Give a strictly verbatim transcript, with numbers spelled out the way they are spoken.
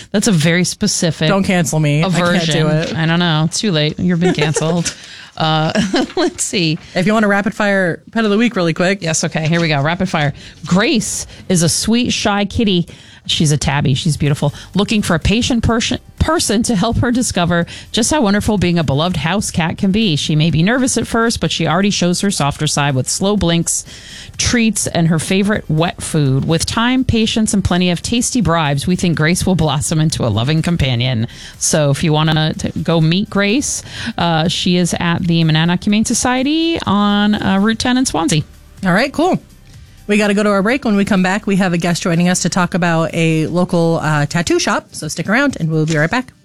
That's a very specific. Don't cancel me. Aversion. I can't do it. I don't know. It's too late. You've been canceled. uh, let's see. If you want a rapid fire pet of the week really quick. Yes, okay. Here we go. Rapid fire. Grace is a sweet, shy kitty. She's a tabby. She's beautiful. Looking for a patient person person to help her discover just how wonderful being a beloved house cat can be. She may be nervous at first, but she already shows her softer side with slow blinks, treats, and her favorite wet food. With time, patience, and plenty of tasty bribes, we think Grace will blossom into a loving companion. So if you want to go meet Grace, uh, she is at the Monadnock Humane Society on uh, Route ten in Swansea. All right, cool. We got to go to our break. When we come back, we have a guest joining us to talk about a local uh, tattoo shop. So stick around and we'll be right back.